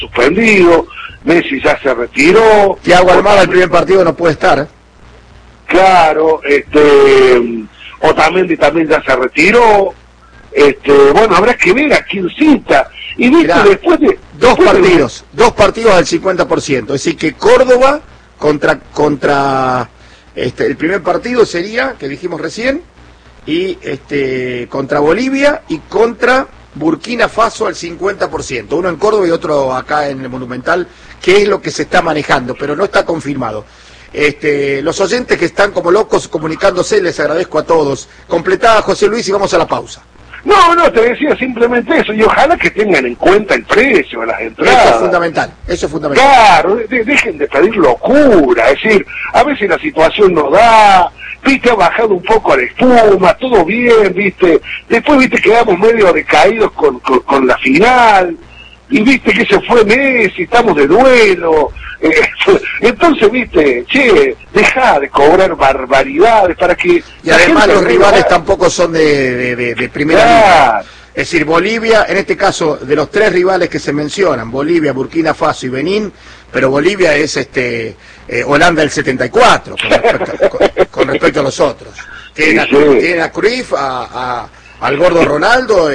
suspendido, Messi ya se retiró. Thiago Almada el primer partido no puede estar. Claro, Otamendi también ya se retiró. Bueno, habrá que ver a quién cita. Y viste, Mirá, después de... dos partidos al 50%. Es decir, que Córdoba contra el primer partido sería, que dijimos recién, y contra Bolivia y contra Burkina Faso al 50%. Uno en Córdoba y otro acá en el Monumental, que es lo que se está manejando, pero no está confirmado. Los oyentes que están como locos comunicándose, les agradezco a todos. Completada, José Luis, y vamos a la pausa. No, te decía simplemente eso, y ojalá que tengan en cuenta el precio de las entradas. Eso es fundamental. Claro, dejen de pedir locura, es decir, a veces la situación no da, viste, ha bajado un poco la espuma, todo bien, viste, después, viste, quedamos medio decaídos con la final, y viste que se fue Messi, estamos de duelo, entonces, viste, dejá de cobrar barbaridades para que... Y además los rivales tampoco son de primera línea. Es decir, Bolivia, en este caso, de los tres rivales que se mencionan, Bolivia, Burkina Faso y Benín, pero Bolivia es Holanda del 74, con respecto a los otros. Tienen a Cruyff, al gordo Ronaldo,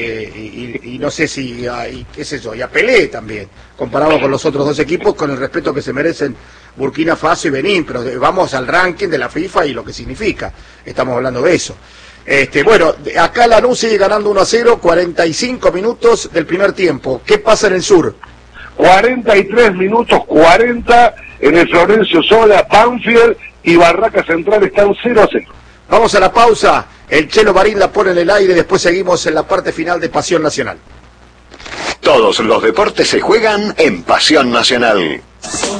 y no sé si, qué sé yo, y a Pelé también, comparado con los otros dos equipos, con el respeto que se merecen Burkina Faso y Benín, pero vamos al ranking de la FIFA y lo que significa, estamos hablando de eso. Bueno, acá Lanús sigue ganando 1-0, 45 minutos del primer tiempo. ¿Qué pasa en el sur? 43 minutos 40 en el Florencio Sola, Banfield y Barraca Central están 0-0. Vamos a la pausa, el Chelo Marín la pone en el aire, después seguimos en la parte final de Pasión Nacional. Todos los deportes se juegan en Pasión Nacional.